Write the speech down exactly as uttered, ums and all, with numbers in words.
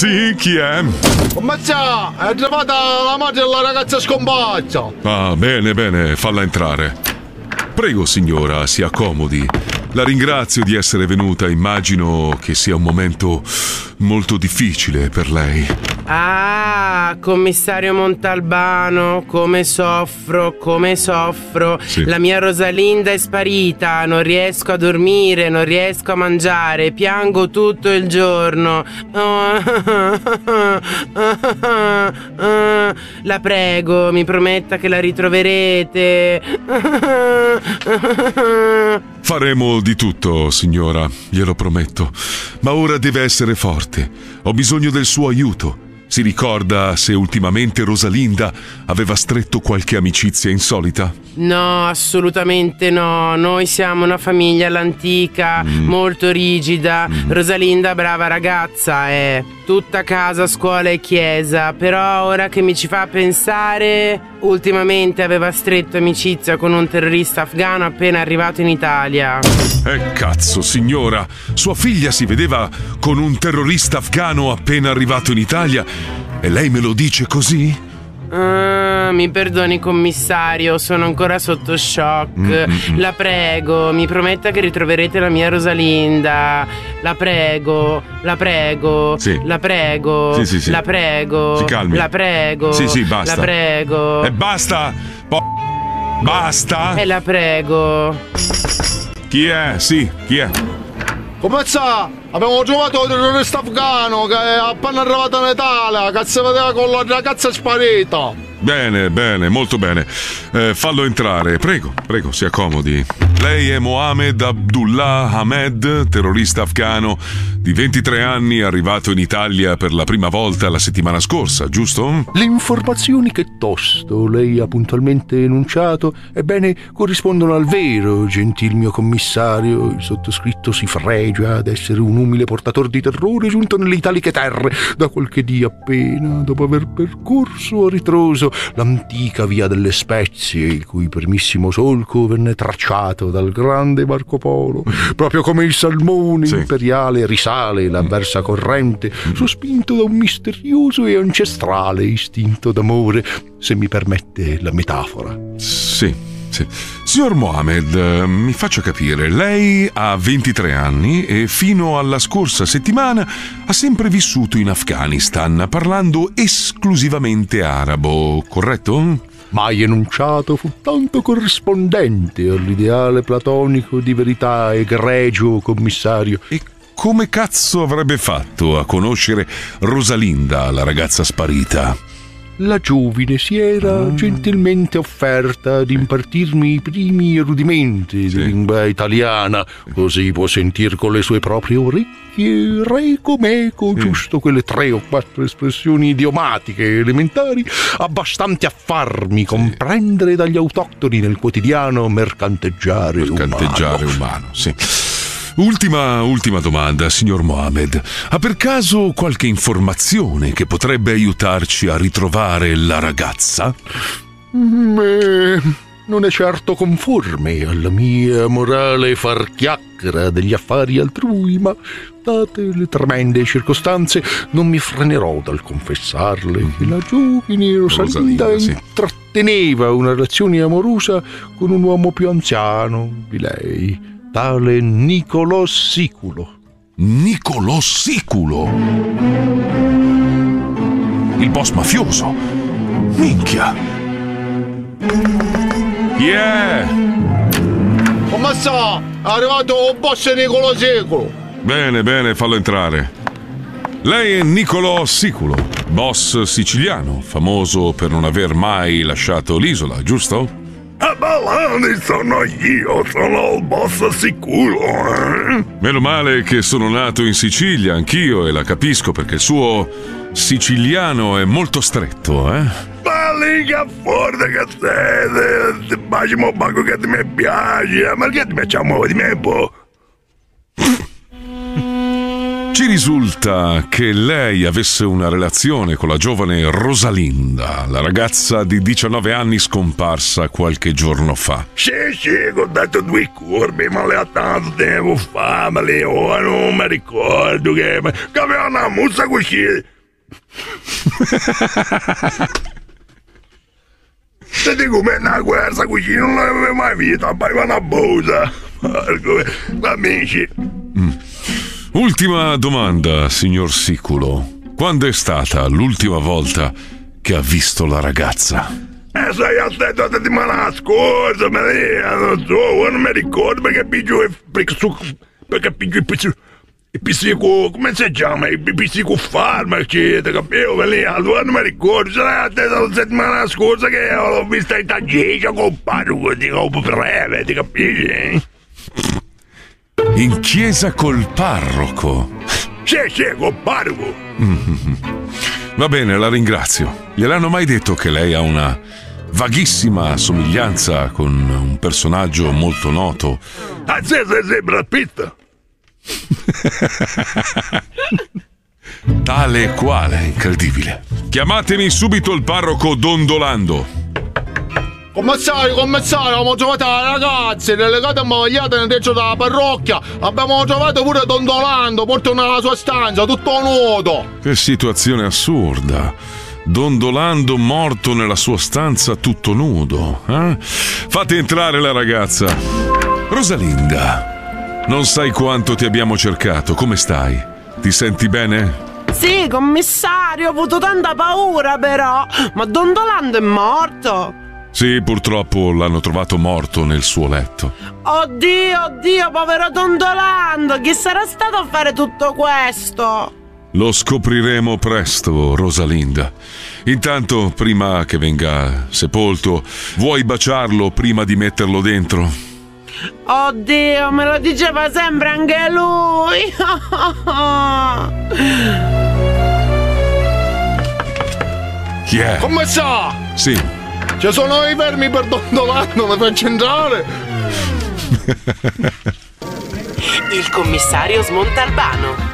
Sì, chi è? Ma già, è arrivata la madre della ragazza scomparsa. Ah, bene, bene, falla entrare. Prego, signora, si accomodi. La ringrazio di essere venuta. Immagino che sia un momento molto difficile per lei. Ah, commissario Montalbano, come soffro, come soffro. Sì. La mia Rosalinda è sparita, non riesco a dormire, non riesco a mangiare, piango tutto il giorno. La prego, mi prometta che la ritroverete. Faremo di tutto, signora, glielo prometto. Ma ora deve essere forte. Ho bisogno del suo aiuto. Si ricorda se ultimamente Rosalinda aveva stretto qualche amicizia insolita? No, assolutamente no. Noi siamo una famiglia all'antica, mm. molto rigida. Mm. Rosalinda, brava ragazza, è tutta casa, scuola e chiesa. Però ora che mi ci fa pensare, ultimamente aveva stretto amicizia con un terrorista afghano appena arrivato in Italia. Eh cazzo, signora, sua figlia si vedeva con un terrorista afghano appena arrivato in Italia e lei me lo dice così? Ah, mi perdoni commissario, sono ancora sotto shock. Mm-hmm. La prego, mi prometta che ritroverete la mia Rosalinda. La prego, la prego, sì. la prego, sì, sì, sì. la prego. Si calmi. La prego. Sì, sì, basta. La prego. E basta. Po- basta. E la prego. Chi è? Sì, chi è? Come sta? Abbiamo trovato un terrorista afghano che è appena arrivato in Italia, che si vedeva con la ragazza sparita. Bene, bene, molto bene. Eh, fallo entrare, prego, prego, si accomodi. Lei è Mohamed Abdullah Ahmed, terrorista afghano di ventitré anni, arrivato in Italia per la prima volta la settimana scorsa, giusto? Le informazioni che tosto lei ha puntualmente enunciato, ebbene, corrispondono al vero, gentil mio commissario. Il sottoscritto si fregia ad essere un umile portatore di terrore giunto nelle italiche terre da qualche dì appena, dopo aver percorso a ritroso l'antica via delle spezie, il cui primissimo solco venne tracciato dal grande Marco Polo, proprio come il salmone sì. imperiale risale l'avversa corrente, sospinto da un misterioso e ancestrale istinto d'amore, se mi permette la metafora. Sì, sì. Signor Mohamed, mi faccia capire, lei ha ventitré anni e fino alla scorsa settimana ha sempre vissuto in Afghanistan, parlando esclusivamente arabo, corretto? Mai enunciato fu tanto corrispondente all'ideale platonico di verità egregio, commissario. E come cazzo avrebbe fatto a conoscere Rosalinda, la ragazza sparita? La giovine si era mm. gentilmente offerta ad impartirmi i primi rudimenti sì. di lingua italiana, così può sentir con le sue proprie orecchie reco meco, mm. giusto quelle tre o quattro espressioni idiomatiche elementari, abbastanti a farmi sì. comprendere dagli autoctoni nel quotidiano mercanteggiare, mercanteggiare umano. umano sì. Ultima, ultima domanda, signor Mohamed. Ha per caso qualche informazione che potrebbe aiutarci a ritrovare la ragazza? Beh, non è certo conforme alla mia morale far chiacchiera degli affari altrui, ma date le tremende circostanze non mi frenerò dal confessarle che la giovine Rosalinda, Rosalinda sì. intratteneva una relazione amorosa con un uomo più anziano di lei, tale Nicolò Siculo. Nicolò Siculo? Il boss mafioso? Minchia! Chi è? Come sta? È arrivato un boss Nicolò Siculo. Bene, bene, fallo entrare. Lei è Nicolò Siculo, boss siciliano, famoso per non aver mai lasciato l'isola, giusto? A Balani sono io, sono il boss sicuro. Eh? Meno male che sono nato in Sicilia, anch'io, e la capisco perché il suo siciliano è molto stretto, eh? Ma lì che forte che sei, ti baci mo banco che ti mi piace, ma che ti facciamo di me un po'? Ci Ci risulta che lei avesse una relazione con la giovane Rosalinda, la ragazza di diciannove anni scomparsa qualche giorno fa. Sì, sì, ho dato due curve, ma le ha tanto tempo fa, ma le ora non mi ricordo che, che aveva una muzza così. Se dico come una guerra così non l'avevo mai vista, pareva una bosa. Amici. Mm. Ultima domanda, signor Siculo. Quando è stata l'ultima volta che ha visto la ragazza? Eh, sai, aspetta la settimana scorsa, ma non so, non mi ricordo perché piglio perché piglio il pizzico, il pizzico, come si chiama? Il pizzico farmaci, capivo? Allora non mi ricordo, sarà la settimana scorsa che l'ho vista in taglia con il parroco, dico, breve, ti capisci? In chiesa col parroco? Sì, sì, col parroco. Mm-hmm. Va bene, la ringrazio. Gliel'hanno mai detto che lei ha una vaghissima somiglianza con un personaggio molto noto? Ah, sì, sì, sì, Brad Pitt. Tale e quale, incredibile. Chiamatemi subito il parroco Dondolando. Commissario, commissario, abbiamo trovato la ragazza, relegata e ammagliata nel tetto della parrocchia. Abbiamo trovato pure Dondolando, porta nella sua stanza, tutto nudo. Che situazione assurda. Dondolando morto nella sua stanza tutto nudo. Eh? Fate entrare la ragazza. Rosalinda, non sai quanto ti abbiamo cercato, come stai? Ti senti bene? Sì, commissario, ho avuto tanta paura però, ma Dondolando è morto. Sì, purtroppo l'hanno trovato morto nel suo letto. Oddio, oddio, povero Dondolando, chi sarà stato a fare tutto questo? Lo scopriremo presto, Rosalinda. Intanto, prima che venga sepolto, vuoi baciarlo prima di metterlo dentro? Oddio, me lo diceva sempre anche lui. Chi è? Come sa? Sì. Ci sono i fermi per Dondolando, mi faccio entrare. Il commissario Smontalbano.